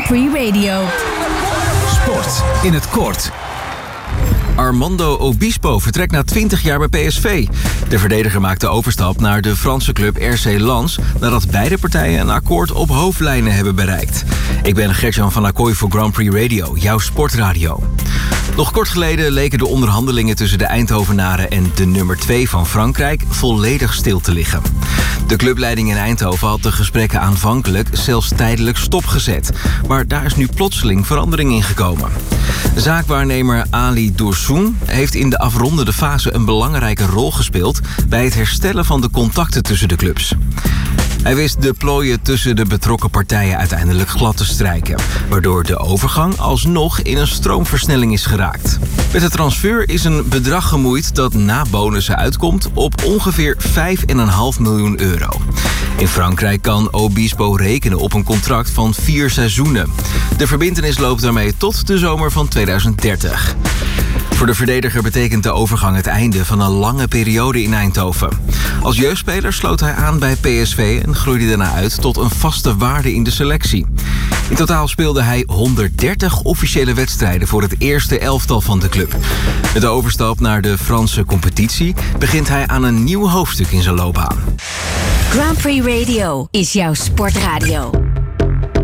Prix Radio. Sport in het kort. Armando Obispo vertrekt na 20 jaar bij PSV. De verdediger maakt de overstap naar de Franse club RC Lens, nadat beide partijen een akkoord op hoofdlijnen hebben bereikt. Ik ben Gert-Jan van Acquoy voor Grand Prix Radio, jouw sportradio. Nog kort geleden leken de onderhandelingen tussen de Eindhovenaren en de nummer 2 van Frankrijk volledig stil te liggen. De clubleiding in Eindhoven had de gesprekken aanvankelijk zelfs tijdelijk stopgezet. Maar daar is nu plotseling verandering in gekomen. Zaakwaarnemer Ali Doursoun heeft in de afrondende fase een belangrijke rol gespeeld bij het herstellen van de contacten tussen de clubs. Hij wist de plooien tussen de betrokken partijen uiteindelijk glad te strijken, waardoor de overgang alsnog in een stroomversnelling is geraakt. Met de transfer is een bedrag gemoeid dat na bonussen uitkomt op ongeveer 5,5 miljoen euro. In Frankrijk kan Obispo rekenen op een contract van 4 seizoenen. De verbintenis loopt daarmee tot de zomer van 2030. Voor de verdediger betekent de overgang het einde van een lange periode in Eindhoven. Als jeugdspeler sloot hij aan bij PSV en groeide daarna uit tot een vaste waarde in de selectie. In totaal speelde hij 130 officiële wedstrijden voor het eerste elftal van de club. Met de overstap naar de Franse competitie begint hij aan een nieuw hoofdstuk in zijn loopbaan. Grand Prix Radio is jouw sportradio.